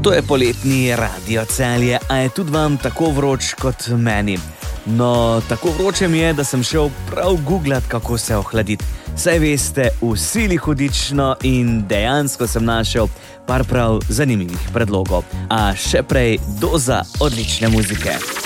To je poletni Radio Celje, a je tudi vam tako vroč kot meni. No, tako vroče mi je, da sem šel prav googlat, kako se ohladiti. Saj veste, v sili hudično in dejansko sem našel par prav zanimivih predlogov. A še prej doza odlične muzike.